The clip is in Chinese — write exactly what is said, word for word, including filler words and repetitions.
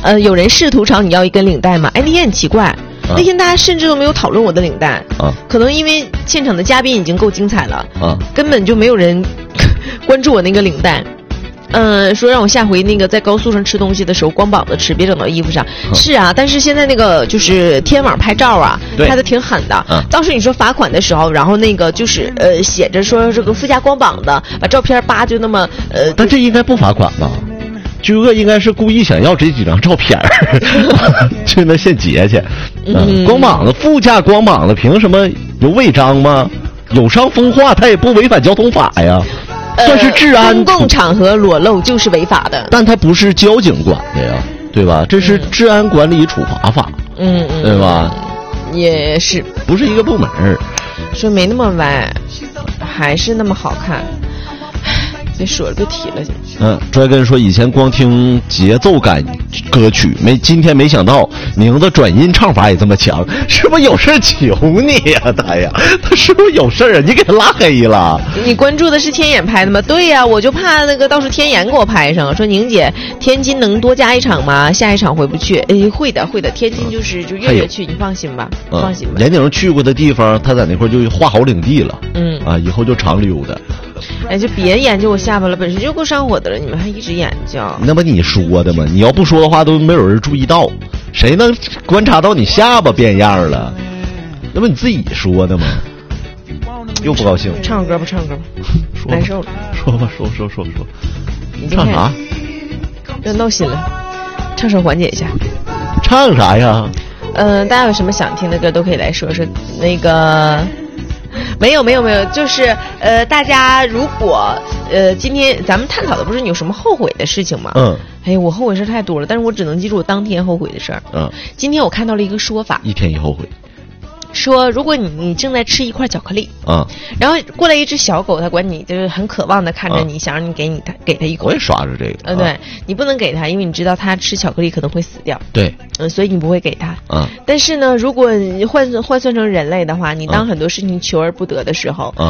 呃，有人试图朝你要一根领带吗？哎，那天很奇怪。那天大家甚至都没有讨论我的领带，啊，可能因为现场的嘉宾已经够精彩了，啊，根本就没有人关注我那个领带。嗯，说让我下回那个在高速上吃东西的时候光膀子吃，别整到衣服上。嗯、是啊，但是现在那个就是天网拍照啊，拍的挺狠的。嗯、当时你说罚款的时候，然后那个就是呃写着说这个副驾光膀的，把照片扒就那么呃。 但这应该不罚款吧？居哥应该是故意想要这几张照片去那现截去。嗯，光膀子副驾光膀子凭什么有违章吗？有伤风化，他也不违反交通法呀。算是治安、 呃、公共场合裸露就是违法的， 但它不是交警管的呀，对吧？这是治安管理处罚法， 嗯嗯， 对吧？ 也是， 不是一个部门。 说没那么歪，还是那么好看。别说了，别提了。 嗯，拽根说以前光听节奏感歌曲，没今天没想到名字转音唱法也这么强，是不是有事求你呀、啊？他呀，他是不是有事啊？你给他拉黑了？ 你关注的是天眼拍的吗？对呀、啊，我就怕那个到时候天眼给我拍上，说宁姐，天津能多加一场吗？下一场回不去？哎，会的，会的，天津就是就月月去，你放心吧， 嗯、 放心吧。 严鼎去过的地方，他在那块就画好领地了，嗯啊，以后就常溜达。 哎，就别研究我下巴了，本身就够上火的了，你们还一直研究。 那不你说的吗？你要不说的话，都没有人注意到，谁能观察到你下巴变样了？那不你自己说的吗？又不高兴。 唱歌吧，唱歌吧， 说难受了。 说吧，说说说说。 你唱啥？ 要闹心了，唱首缓解一下。 唱啥呀？ 嗯、呃，大家有什么想听的歌都可以来说说。那个。没有没有没有，就是呃，大家如果呃，今天咱们探讨的不是你有什么后悔的事情吗？嗯，哎，我后悔事太多了，但是我只能记住我当天后悔的事儿。嗯，今天我看到了一个说法， 一天一后悔。 说如果你你正在吃一块巧克力啊，然后过来一只小狗，它管你就是很渴望的看着你，啊、想让你给你它给它一口。 我也刷着这个。 呃，对、啊、你不能给它，因为你知道它吃巧克力可能会死掉。 对， 嗯，所以你不会给它。啊，但是呢，如果你换换算成人类的话，你当很多事情求而不得的时候，啊，